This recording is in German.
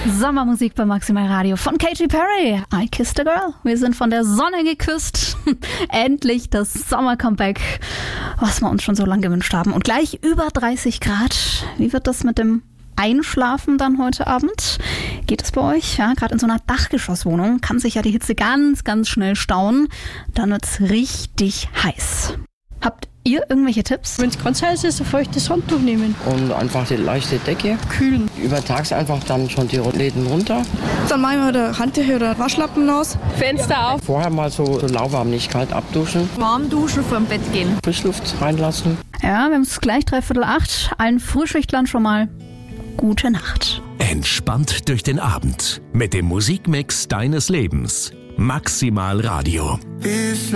Sommermusik bei Maximal Radio von Katy Perry. I Kissed a Girl. Wir sind von der Sonne geküsst. Endlich das Sommer-Comeback, was wir uns schon so lange gewünscht haben. Und gleich über 30 Grad. Wie wird das mit dem Einschlafen dann heute Abend? Geht es bei euch? Ja, gerade in so einer Dachgeschosswohnung kann sich ja die Hitze ganz, ganz schnell stauen. Dann wird es richtig heiß. Habt ihr irgendwelche Tipps? Wenn es ganz heiß ist, ein feuchtes Handtuch nehmen. Und einfach die leichte Decke. Kühlen. Übertags einfach dann schon die Läden runter. Dann machen wir da Handtücher oder Waschlappen aus. Fenster auf. Vorher mal so lauwarm, nicht kalt abduschen. Warm duschen vor dem Bett gehen. Frischluft reinlassen. Ja, wir haben es gleich 7:45. Allen Frühschichtlern schon mal gute Nacht. Entspannt durch den Abend mit dem Musikmix deines Lebens. Maximal Radio.